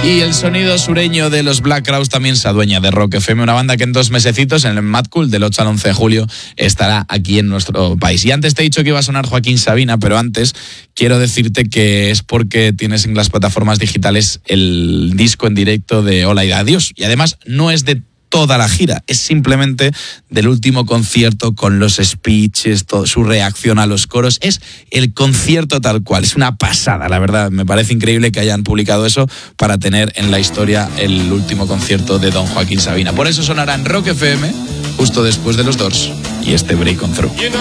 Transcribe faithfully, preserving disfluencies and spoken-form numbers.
Y el sonido sureño de los Black Crowes también se adueña de Rock F M, una banda que en dos mesecitos, en el Mad Cool, del ocho al once de julio, estará aquí en nuestro país. Y antes te he dicho que iba a sonar Joaquín Sabina, pero antes quiero decirte que es porque tienes en las plataformas digitales el disco en directo de Hola y Adiós. Y además no es de toda la gira, es simplemente del último concierto con los speeches, todo, su reacción a los coros, es el concierto tal cual, es una pasada, la verdad, me parece increíble que hayan publicado eso para tener en la historia el último concierto de don Joaquín Sabina. Por eso sonará en Rock F M, justo después de los Doors y este Break On Through. You know